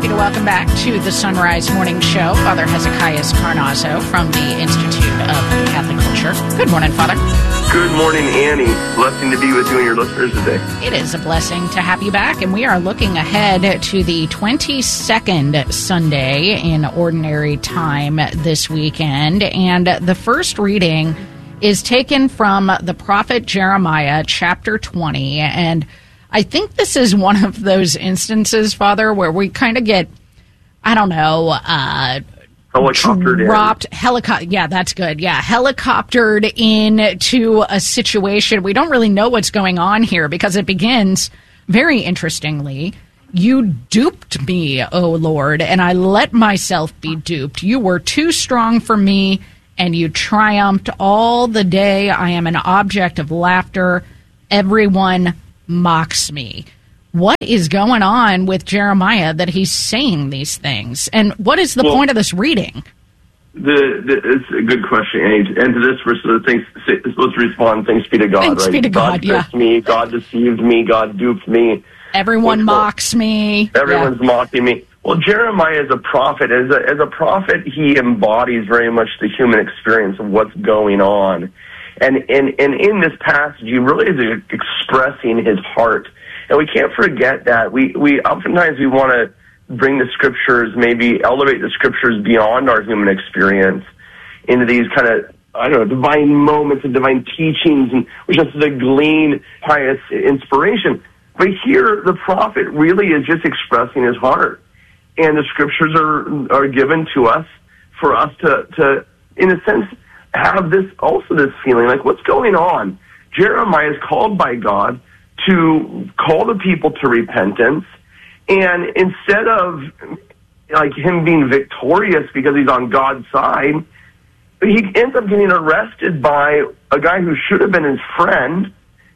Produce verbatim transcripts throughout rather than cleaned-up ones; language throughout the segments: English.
happy to welcome back to the Sunrise Morning Show Father Hezekiah Carnazzo from the Institute of Catholic Culture. Good morning, Father. Good morning, Annie. Blessing to be with you and your listeners today. It is a blessing to have you back, and we are looking ahead to the twenty-second Sunday in Ordinary Time this weekend, and the first reading is taken from the prophet Jeremiah, chapter twenty, and I think this is one of those instances, Father, where we kind of get, I don't know, uh, helicoptered dropped, helicopter. Yeah, that's good. Yeah, helicoptered into a situation. We don't really know what's going on here because it begins very interestingly. You duped me, O Lord, and I let myself be duped. You were too strong for me, and you triumphed all the day. I am an object of laughter. Everyone mocks me. What is going on with Jeremiah that he's saying these things? And what is the well, point of this reading? The, the It's a good question, Annie. And to this verse, the things it's supposed to respond, thanks be to God, thanks right? Be to God, God yeah. tricked me, God deceived me, God duped me. Everyone Which, mocks me. Everyone's yeah. mocking me. Well, Jeremiah is a prophet. As a, as a prophet, he embodies very much the human experience of what's going on. And, and, and in this passage, he really is expressing his heart. And we can't forget that. We, we oftentimes we want to bring the scriptures, maybe elevate the scriptures beyond our human experience into these kind of, I don't know, divine moments and divine teachings, and which is to glean pious inspiration. But here, the prophet really is just expressing his heart. And the scriptures are are given to us for us to, to, in a sense, have this also this feeling like, what's going on? Jeremiah is called by God to call the people to repentance, and instead of like him being victorious because he's on God's side, he ends up getting arrested by a guy who should have been his friend,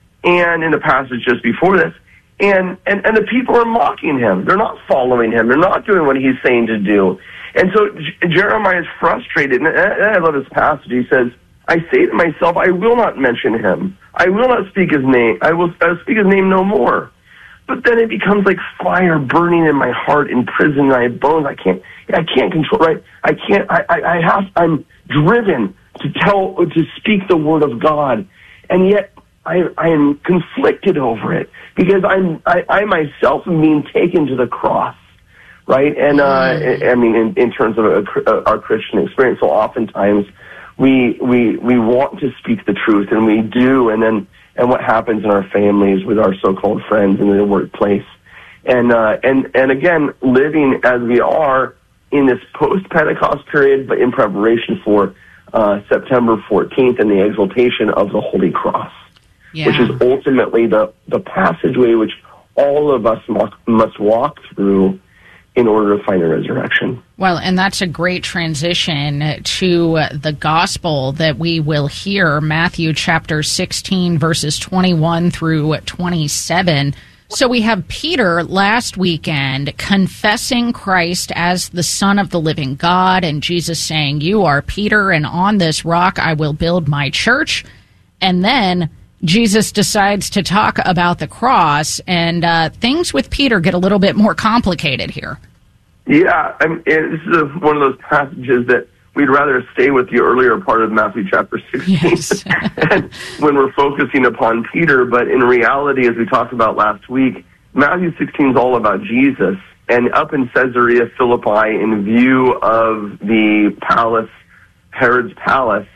and in the passage just before this, and, and, and the people are mocking him. They're not following him. They're not doing what he's saying to do. And so J- Jeremiah is frustrated, and I love this passage. He says, I say to myself, I will not mention him. I will not speak his name. I will uh, speak his name no more. But then it becomes like fire burning in my heart, in prison, my bones. I can't, I can't control, right? I can't, I, I, I have, I'm driven to tell, to speak the word of God. And yet I, I am conflicted over it because I'm, I, I myself am being taken to the cross, right? And, uh, I, I mean, in, in terms of a, a, our Christian experience, so oftentimes, We, we we want to speak the truth, and we do, and then and what happens in our families with our so-called friends in the workplace, and uh, and and again, living as we are in this post-Pentecost period, but in preparation for uh, September fourteenth and the exaltation of the Holy Cross, yeah. which is ultimately the the passageway which all of us must, must walk through in order to find a resurrection. Well, and that's a great transition to the gospel that we will hear, Matthew chapter sixteen, verses twenty-one through twenty-seven. So we have Peter last weekend confessing Christ as the Son of the living God, and Jesus saying, you are Peter, and on this rock I will build my church. And then Jesus decides to talk about the cross, and uh, things with Peter get a little bit more complicated here. Yeah, I mean, this is a, one of those passages that we'd rather stay with the earlier part of Matthew chapter sixteen yes. and when we're focusing upon Peter. But in reality, as we talked about last week, Matthew sixteen is all about Jesus. And up in Caesarea Philippi, in view of the palace, Herod's palace,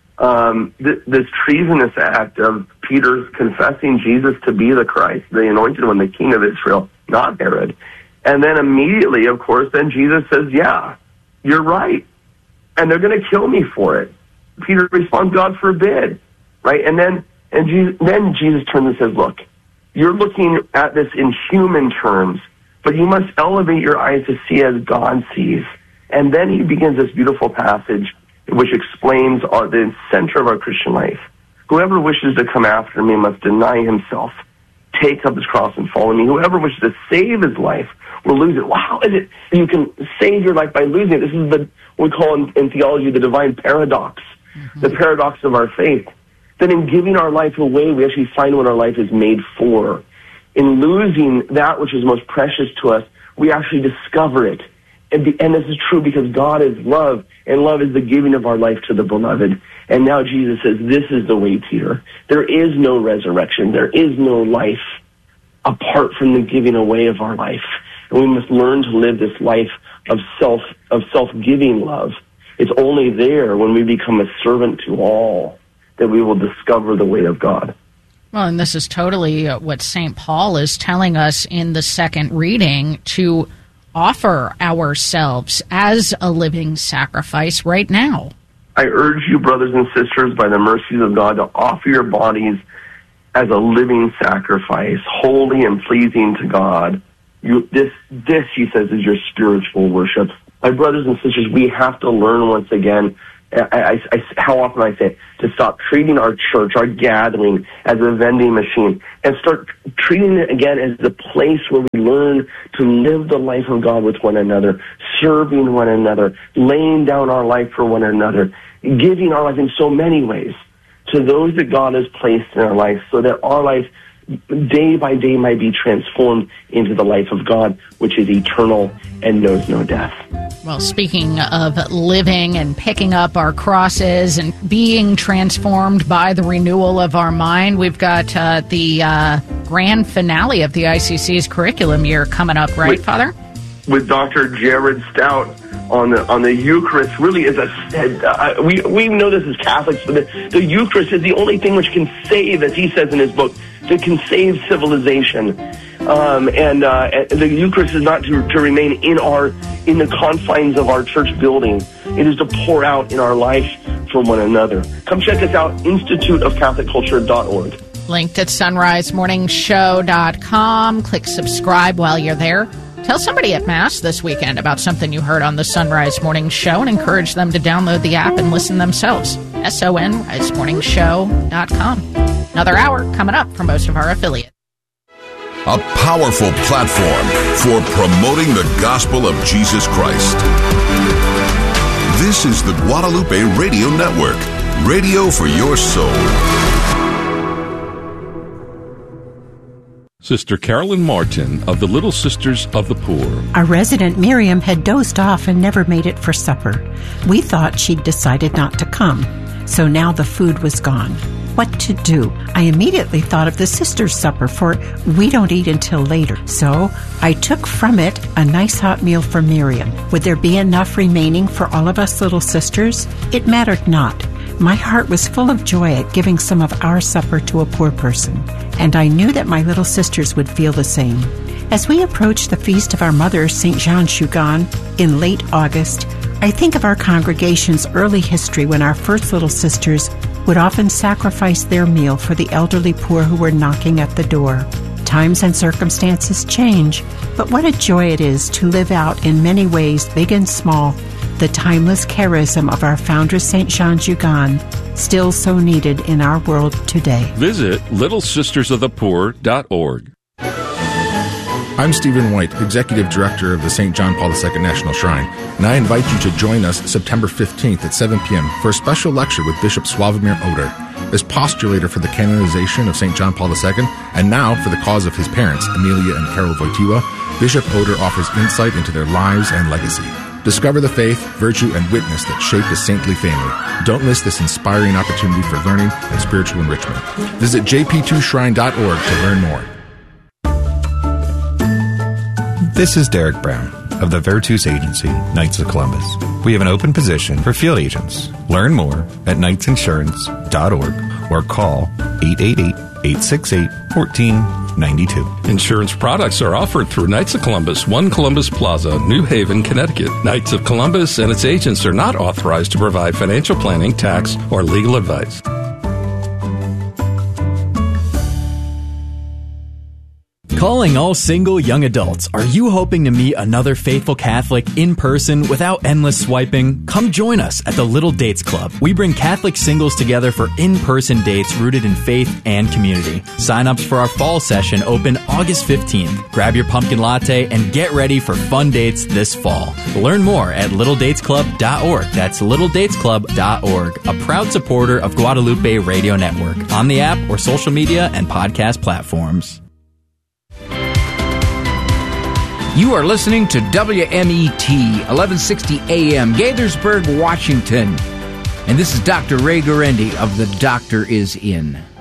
um, th- this treasonous act of Peter confessing Jesus to be the Christ, the anointed one, the King of Israel, not Herod. And then immediately, of course, then Jesus says, yeah, you're right. And they're going to kill me for it. Peter responds, God forbid. Right? And then and Jesus, then Jesus turns and says, look, you're looking at this in human terms, but you must elevate your eyes to see as God sees. And then he begins this beautiful passage which explains our, the center of our Christian life. Whoever wishes to come after me must deny himself, take up his cross and follow me. Whoever wishes to save his life will lose it. Wow, is it you can save your life by losing it? This is the what we call in, in theology the divine paradox, mm-hmm. the paradox of our faith. That in giving our life away, we actually find what our life is made for. In losing that which is most precious to us, we actually discover it. And, be, and this is true because God is love, and love is the giving of our life to the beloved. And now Jesus says, this is the way, Peter. There is no resurrection. There is no life apart from the giving away of our life. And we must learn to live this life of self, of self-giving love. It's only there when we become a servant to all that we will discover the way of God. Well, and this is totally what Saint Paul is telling us in the second reading, to offer ourselves as a living sacrifice right now. I urge you, brothers and sisters, by the mercies of God, to offer your bodies as a living sacrifice, holy and pleasing to God. You, this, this, he says, is your spiritual worship. My brothers and sisters, we have to learn once again, I, I, I, how often I say, to stop treating our church, our gathering, as a vending machine, and start treating it again as the place where we learn to live the life of God with one another, serving one another, laying down our life for one another, giving our life in so many ways to those that God has placed in our life, so that our life day by day might be transformed into the life of God, which is eternal and knows no death. Well, speaking of living and picking up our crosses and being transformed by the renewal of our mind, we've got uh, the uh, grand finale of the I C C's curriculum year coming up, right, with, Father? With Doctor Jared Stout on the on the Eucharist. Really is a uh, we we know this as Catholics, but the, the Eucharist is the only thing which can save, as he says in his book, that can save civilization. Um, and uh, the Eucharist is not to, to remain in our in the confines of our church building. It is to pour out in our life for one another. Come check us out, institute of catholic culture dot org. Linked at sunrise morning show dot com. Click subscribe while you're there. Tell somebody at Mass this weekend about something you heard on the Sunrise Morning Show and encourage them to download the app and listen themselves. S O N rise morning show dot com. Another hour coming up from most of our affiliates. A powerful platform for promoting the gospel of Jesus Christ. This is the Guadalupe Radio Network, radio for your soul. Sister Carolyn Martin of the Little Sisters of the Poor. Our resident Miriam had dozed off and never made it for supper. We thought she'd decided not to come, so now the food was gone. What to do? I immediately thought of the sisters' supper, for we don't eat until later. So I took from it a nice hot meal for Miriam. Would there be enough remaining for all of us little sisters? It mattered not. My heart was full of joy at giving some of our supper to a poor person, and I knew that my little sisters would feel the same. As we approach the feast of our mother, Saint Jean Chougan, in late August, I think of our congregation's early history when our first little sisters would often sacrifice their meal for the elderly poor who were knocking at the door. Times and circumstances change, but what a joy it is to live out in many ways, big and small, the timeless charism of our founder, Saint Jean Chougan, still so needed in our world today. Visit little sisters of the poor dot org. I'm Stephen White, Executive Director of the Saint John Paul the Second National Shrine, and I invite you to join us September fifteenth at seven p.m. for a special lecture with Bishop Sławomir Oder. As postulator for the canonization of Saint John Paul the Second, and now for the cause of his parents, Amelia and Karol Wojtyła, Bishop Oder offers insight into their lives and legacy. Discover the faith, virtue, and witness that shaped a saintly family. Don't miss this inspiring opportunity for learning and spiritual enrichment. Visit j p two shrine dot org to learn more. This is Derek Brown of the Virtus Agency, Knights of Columbus. We have an open position for field agents. Learn more at knights insurance dot org or call eight eight eight, eight six eight, one four nine two. Insurance products are offered through Knights of Columbus, One Columbus Plaza, New Haven, Connecticut. Knights of Columbus and its agents are not authorized to provide financial planning, tax, or legal advice. Calling all single young adults. Are you hoping to meet another faithful Catholic in person without endless swiping? Come join us at the Little Dates Club. We bring Catholic singles together for in-person dates rooted in faith and community. Sign-ups for our fall session open August fifteenth. Grab your pumpkin latte and get ready for fun dates this fall. Learn more at little dates club dot org. That's little dates club dot org, a proud supporter of Guadalupe Radio Network, on the app or social media and podcast platforms. You are listening to W M E T, eleven sixty A M, Gaithersburg, Washington. And this is Doctor Ray Guarendi of The Doctor Is In.